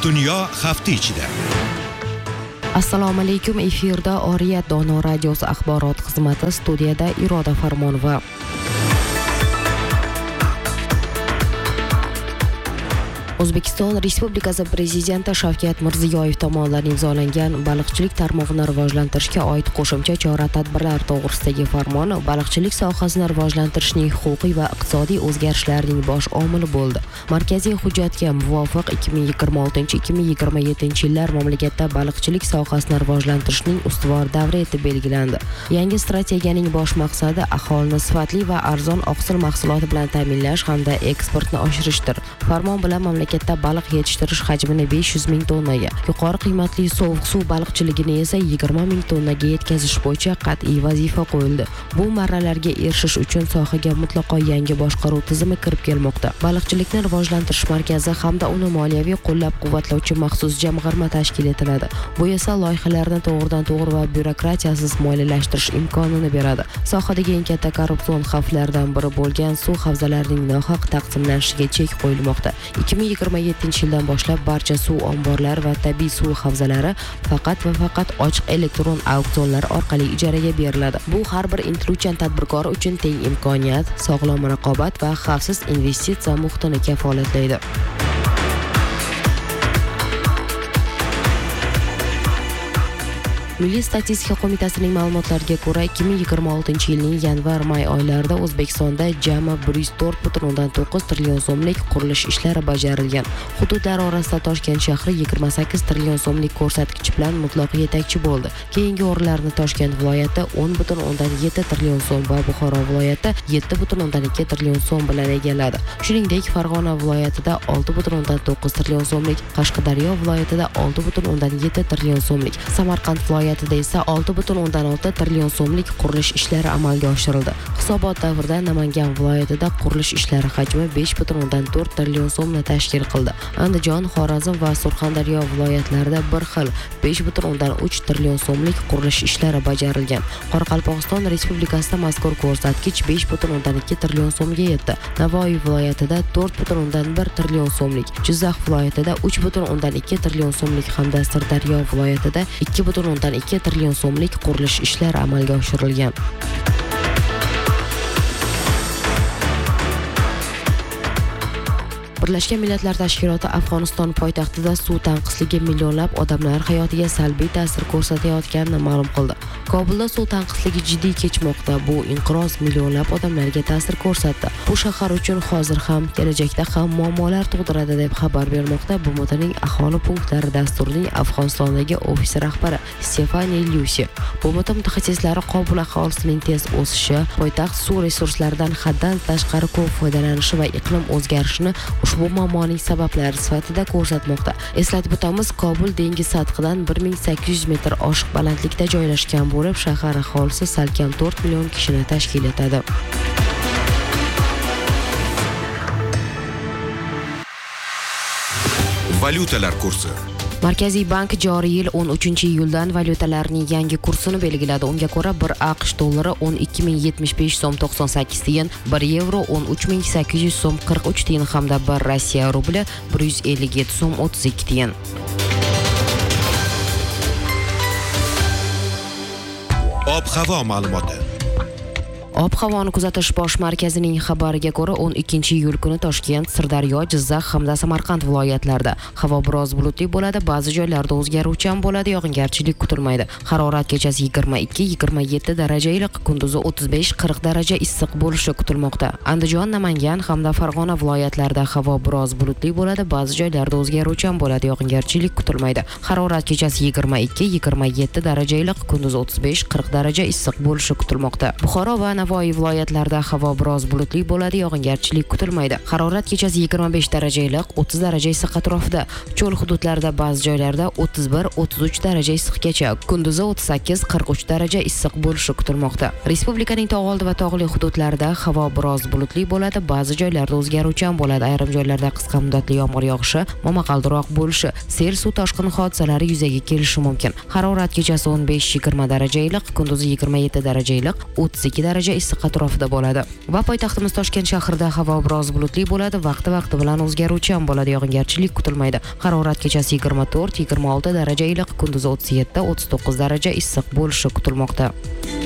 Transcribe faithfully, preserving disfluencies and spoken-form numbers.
Dunyo hafta ichida. Assalomu alaykum, efirda Oriyat Dono radiosi axborot xizmati, studiyada Iroda Farmonova. O'zbekiston Respublikasi Prezidenti Shavkat Mirziyoyev tomonidan imzolangan baliqchilik tarmog'ini rivojlantirishga oid qo'shimcha chora-tadbirlar to'g'risidagi farmon baliqchilik sohasini rivojlantirishning huquqiy va iqtisodiy o'zgarishlarning bosh omili bo'ldi. Markaziy hujjatga muvofiq ikki ming yigirma oltinchi ikki ming yigirma yettinchi yillar mamlakatda baliqchilik sohasini rivojlantirishning ustuvor davri etib belgilandi. Yangi strategiyaning bosh maqsadi aholini sifatli va arzon oqsil mahsuloti bilan ta'minlash hamda eksportni oshirishdir. Farmon bilan mamlakat Mamlakatda baliq yetishtirish hajmini besh yuz ming tonnaga, yuqori qiymatli sovuq suv baliqchiligini esa yigirma ming tonnaga yetkazish bo'yicha qat'iy vazifa qo'yildi. Bu marralarga erishish uchun sohaga mutlaqo yangi boshqaruv tizimi kirib kelmoqda. Baliqchilikni rivojlantirish markazi hamda uni moliyaviy qo'llab-quvvatlovchi maxsus jamg'arma tashkil etiladi. Bu esa loyihalarni to'g'ridan-to'g'ri va byurokratiyasiz moliyalashtirish imkonini beradi. Sohadagi eng katta korrupsion xavflardan biri bo'lgan suv havzalarining nohaq taqsimlanishiga chek qo'yilmoqda. ikki ming yigirma yettinchi yildan boshlab barcha suv omborlari va tabiiy suv havzalari faqat va faqat ochiq elektron auksionlar orqali ijaraga beriladi. Bu har bir intiluvchan tadbirkor uchun teng imkoniyat, sog'lom raqobat va xavfsiz investitsiya muhitini kafolatlaydi. Milliy statistika qo'mitasining ma'lumotlariga ko'ra, ikki ming yigirma oltinchi yilning yanvar-may oylarida O'zbekistonda jami bir yuz to'rt butun o'ndan to'qqiz trillion so'mlik qurilish ishlari bajarilgan. Hududlar orasida Toshkent shahri yigirma sakkiz trillion so'mlik ko'rsatkich bilan mutlaq yetakchi bo'ldi. Keyingi o'rinlarni Toshkent viloyati o'n butun o'ndan yetti trillion so'm va Buxoro viloyati yetti butun o'ndan ikki trillion so'm bilan egalladi. Shuningdek, Farg'ona viloyatida olti butun o'ndan to'qqiz trillion so'mlik, Qashqadaryo viloyatida olti butun o'ndan yetti trillion so'mlik, Samarqand viloyatida esa olti butun o'ndan olti trillion so'mlik qurilish ishlari amalga oshirildi. Hisobot davrida Namangan viloyatida qurilish ishlari hajmi besh butun o'ndan to'rt trillion so'mni tashkil qildi. Andijon, Xorazm va Surxondaryo viloyatlarida bir xil besh butun o'ndan uch trillion so'mlik qurilish ishlari bajarilgan. Qoraqalpog'iston Respublikasida mazkur ko'rsatkich besh butun o'ndan ikki trillion so'mga yetdi. Navoiy viloyatida to'rt butun o'ndan bir trillion so'mlik, Jizzax viloyatida uch butun o'ndan ikki trillion so'mlik hamda Sirdaryo viloyatida ikki butun o'ndan ikki trillion so'mlik qurilish ishlari amalga oshirilgan. Birlashgan Millatlar Tashkiloti Afg'oniston poytaxtida suv tanqisligi millionlab odamlar hayotiga salbiy ta'sir ko'rsatayotganini ma'lum qildi. Kobulda suv tanqisligi jiddiy kechmoqda. Bu inqiroz millionlab odamlarga ta'sir ko'rsatdi. Bu shahar uchun hozir ham, kelajakda ham muammolar tug'diradi deb xabar bermoqda B M Tning aholi punktlari dasturining Afg'onistondagi ofisi rahbari Stefani Lyusi. B M T mutaxassislari Kobul aholisining tez o'sishi, poytaxt suv resurslaridan haddan tashqari ko'p foydalanishi va iqlim o'zgarishini ushbu muammoning sabablari sifatida ko'rsatmoqda. Eslatib o'tamiz, Kobul dengiz sathidan bir ming sakkiz yuz metr oshiq balandlikda joylashgan bo'lib, shahar aholisi salkam to'rt million kishini tashkil etadi. Valyutalar kursi. Markaziy bank joriy yil o'n uchinchi iyuldan valyutalarning yangi kursini belgiladi. Unga ko'ra bir AQSh dollari o'n ikki ming yetmish besh so'm to'qson sakkiz tiyin, bir yevro o'n uch ming sakkiz yuz so'm qirq uch tiyin hamda bir Rossiya rubli bir yuz ellik yetti so'm o'ttiz ikki tiyin. Ob-havo ma'lumoti. Ob-havoni kuzatish bosh markazining xabariga ko'ra, o'n ikkinchi iyul kuni Toshkent, Sirdaryo, Jizzax hamda Samarqand viloyatlarida havo biroz bulutli bo'ladi, ba'zi joylarda o'zgaruvchan bo'ladi, yog'ingarchilik kutilmaydi. Harorat kechasi yigirma ikki yigirma yetti daraja iliq, kunduzi o'ttiz besh qirq daraja issiq bo'lishi kutilmoqda. Andijon, Namangan hamda Farg'ona viloyatlarida havo biroz bulutli bo'ladi, ba'zi joylarda o'zgaruvchan bo'ladi, yog'ingarchilik kutilmaydi. Harorat kechasi yigirma ikki yigirma yetti daraja iliq, kunduzi o'ttiz besh qirq daraja issiq bo'lishi kutilmoqda. Buxoro va Navoiy viloyatlarida havo biroz bulutli bo'ladi, yog'ingarchilik kutilmaydi. Harorat kechasi yigirma besh daraja iliq, o'ttiz daraja issiq atrofida. Cho'l hududlarida ba'zi joylarda o'ttiz bir o'ttiz uch daraja issiqgacha, kunduzi o'ttiz sakkiz qirq uch daraja issiq bo'lishi kutilmoqda. Respublikaning tog' oldi va tog'li hududlarida havo biroz bulutli bo'ladi, ba'zi joylarda o'zgaruvchan bo'ladi. Ayrim joylarda qisqa muddatli yomg'ir yog'ishi, momaqaldiroq bo'lishi, sel suv toshqini hodisalari yuzaga kelishi mumkin. Harorat kechasi o'n besh yigirma daraja iliq, kunduzi yigirma yetti daraja iliq, o'ttiz ikki daraja daraja issiq atrofida bo'ladi. Va poytaxtimiz Toshkent shahrida havo biroz bulutli bo'ladi, vaqti-vaqti bilan o'zgaruvchan bo'ladi, yog'ingarchilik kutilmaydi. Harorat kechasi yigirma to'rt yigirma olti daraja iliq, kunduzi o'ttiz yetti o'ttiz to'qqiz daraja issiq bo'lishi kutilmoqda.